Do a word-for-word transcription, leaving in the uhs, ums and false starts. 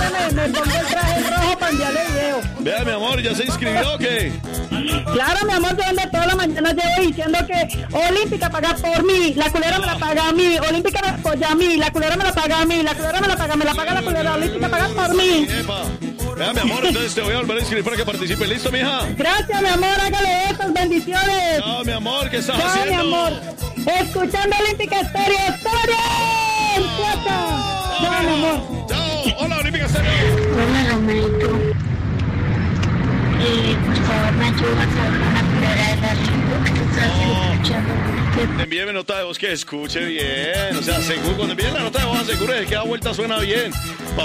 me, me pongo el traje rojo para enviarle video. Vea, mi amor, ¿ya se inscribió o qué? Claro, mi amor, yo ando toda la mañana llevo diciendo que Olímpica paga por mí, la culera me la paga a mí, Olímpica me apoya a mí, la culera me la paga a mí, la culera me la paga, me la paga la culera, Olímpica paga por mí. Epa. Vea, mi amor, entonces te voy a volver a inscribir para que participes. ¿Listo, mija? Gracias, mi amor, hágale esas bendiciones. Chao, mi amor, ¿qué estás Chao, haciendo? mi amor. Escuchando Olímpica Estéreo. ¡Estéreo! Chao, Chao, mi amor. Chao. Hola, Olímpica Estéreo. Hola, Romerito. Eh, por favor, me ayudas a hablar una culera de la lengua que estás escuchando. Envíeme nota de voz que escuche bien. O sea, seguro, cuando envíen la nota de voz, asegure de que la vuelta suena bien. Para